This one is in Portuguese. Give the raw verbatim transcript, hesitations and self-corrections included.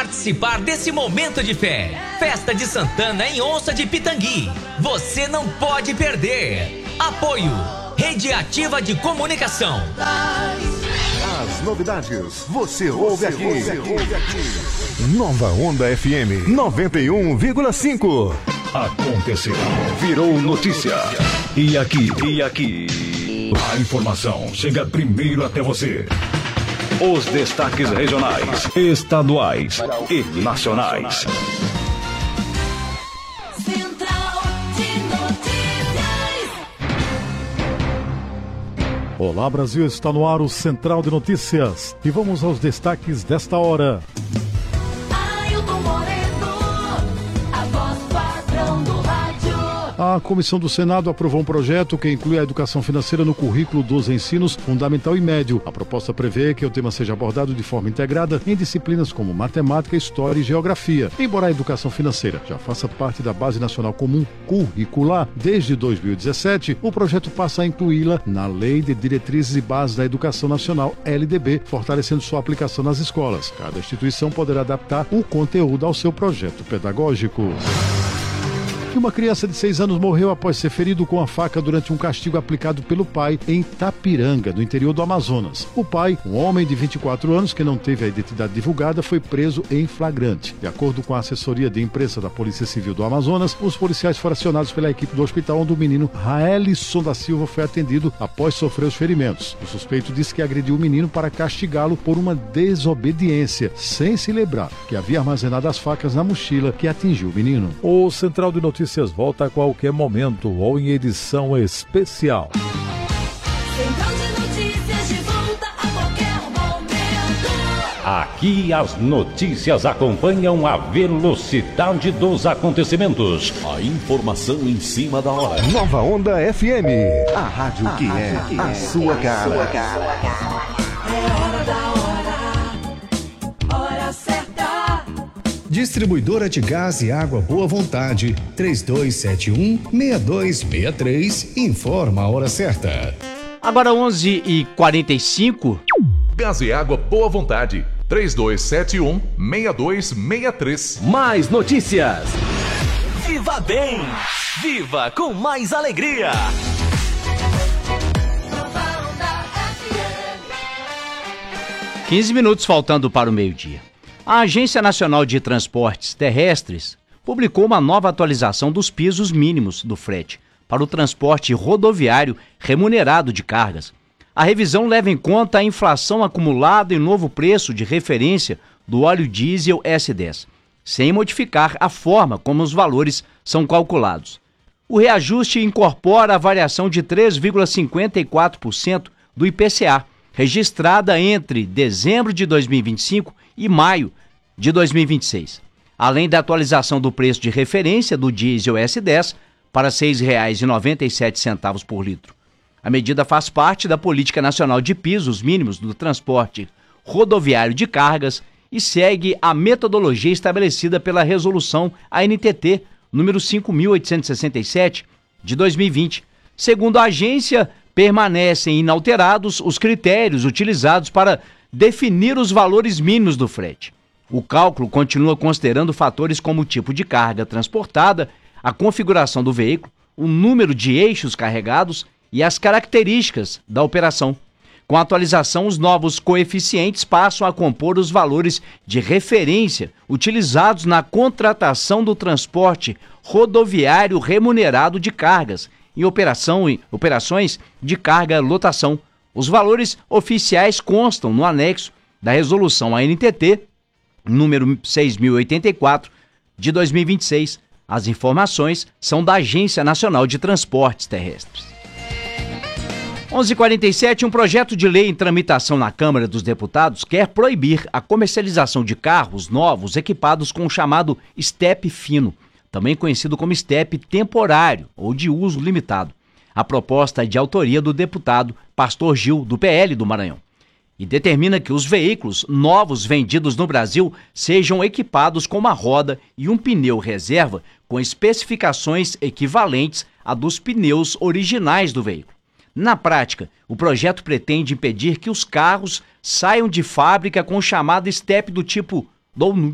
participar desse momento de fé. Festa de Santana em Onça de Pitangui. Você não pode perder. Apoio Rede Ativa de Comunicação. As novidades você ouve aqui. Você ouve aqui. Nova Onda F M noventa e um vírgula cinco. Aconteceu, virou notícia. E aqui, e aqui, a informação chega primeiro até você. Os destaques regionais, estaduais e nacionais. Central de Notícias. Olá, Brasil, está no ar o Central de Notícias. E vamos aos destaques desta hora. A Comissão do Senado aprovou um projeto que inclui a educação financeira no currículo dos ensinos fundamental e médio. A proposta prevê que o tema seja abordado de forma integrada em disciplinas como matemática, história e geografia. Embora a educação financeira já faça parte da Base Nacional Comum Curricular desde dois mil e dezessete, o projeto passa a incluí-la na Lei de Diretrizes e Bases da Educação Nacional, L D B, fortalecendo sua aplicação nas escolas. Cada instituição poderá adaptar o conteúdo ao seu projeto pedagógico. Uma criança de seis anos morreu após ser ferido com a faca durante um castigo aplicado pelo pai em Tapiranga, no interior do Amazonas. O pai, um homem de vinte e quatro anos que não teve a identidade divulgada, foi preso em flagrante. De acordo com a assessoria de imprensa da Polícia Civil do Amazonas, os policiais foram acionados pela equipe do hospital onde o menino Raelisson da Silva foi atendido após sofrer os ferimentos. O suspeito disse que agrediu o menino para castigá-lo por uma desobediência, sem se lembrar que havia armazenado as facas na mochila que atingiu o menino. O Central de Notícias volta a qualquer momento ou em edição especial. Central de Notícias de volta a qualquer momento. Aqui as notícias acompanham a velocidade dos acontecimentos. A informação em cima da hora. Nova Onda F M, a rádio que é a sua cara. É hora da hora, hora certa. Distribuidora de Gás e Água Boa Vontade, três dois sete um, seis dois seis três, informa a hora certa. Agora onze e quarenta e cinco. Gás e Água Boa Vontade, três dois sete um, seis dois seis três. Mais notícias. Viva bem! Viva com mais alegria! quinze minutos faltando para o meio-dia. A Agência Nacional de Transportes Terrestres publicou uma nova atualização dos pisos mínimos do frete para o transporte rodoviário remunerado de cargas. A revisão leva em conta a inflação acumulada e o novo preço de referência do óleo diesel S dez, sem modificar a forma como os valores são calculados. O reajuste incorpora a variação de três vírgula cinquenta e quatro por cento do I P C A, registrada entre dezembro de dois mil e vinte e cinco e maio de dois mil e vinte e seis, além da atualização do preço de referência do diesel S dez para seis reais e noventa e sete centavos por litro. A medida faz parte da Política Nacional de Pisos Mínimos do Transporte Rodoviário de Cargas e segue a metodologia estabelecida pela Resolução A N T T número cinco mil oitocentos e sessenta e sete de dois mil e vinte. Segundo a agência, permanecem inalterados os critérios utilizados para definir os valores mínimos do frete. O cálculo continua considerando fatores como o tipo de carga transportada, a configuração do veículo, o número de eixos carregados e as características da operação. Com a atualização, os novos coeficientes passam a compor os valores de referência utilizados na contratação do transporte rodoviário remunerado de cargas em operação, em operações de carga-lotação. Os valores oficiais constam no anexo da Resolução A N T T, número seis mil e oitenta e quatro, de dois mil e vinte e seis. As informações são da Agência Nacional de Transportes Terrestres. onze e quarenta e sete, um projeto de lei em tramitação na Câmara dos Deputados quer proibir a comercialização de carros novos equipados com o chamado estepe fino, também conhecido como estepe temporário ou de uso limitado. A proposta é de autoria do deputado Pastor Gil, do P L do Maranhão, e determina que os veículos novos vendidos no Brasil sejam equipados com uma roda e um pneu reserva com especificações equivalentes à dos pneus originais do veículo. Na prática, o projeto pretende impedir que os carros saiam de fábrica com o chamado estepe do tipo